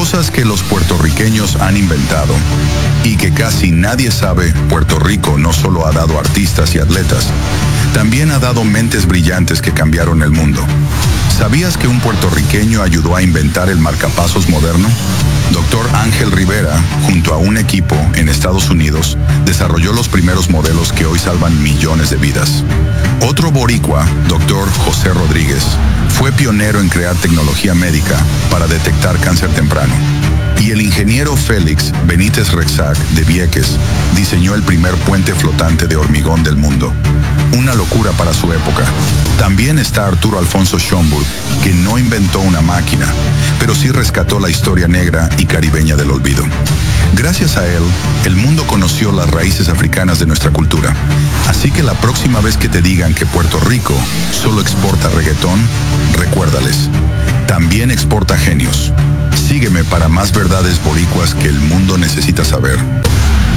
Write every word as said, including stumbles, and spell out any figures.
Cosas que los puertorriqueños han inventado y que casi nadie sabe. Puerto Rico no solo ha dado artistas y atletas, también ha dado mentes brillantes que cambiaron el mundo. ¿Sabías que un puertorriqueño ayudó a inventar el marcapasos moderno? Doctor Ángel Rivera, junto a un equipo en Estados Unidos, desarrolló los primeros modelos que hoy salvan millones de vidas. Otro boricua, Doctor José Rodríguez, fue pionero en crear tecnología médica para detectar cáncer temprano. Y el ingeniero Félix Benítez Rexach de Vieques diseñó el primer puente flotante de hormigón del mundo. Una locura para su época. También está Arturo Alfonso Schomburg, que no inventó una máquina, pero sí rescató la historia negra y caribeña del olvido. Gracias a él, el mundo conoció las raíces africanas de nuestra cultura. Así que la próxima vez que te digan que Puerto Rico solo exporta reggaetón, recuérdales, también exporta genios. Sígueme para más verdades boricuas que el mundo necesita saber.